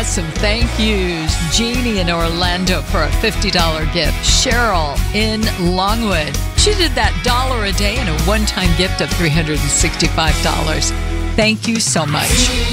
some thank yous. Jeannie in Orlando for a $50 gift. Cheryl in Longwood. She did that $1 a day and a one-time gift of $365. Thank you so much.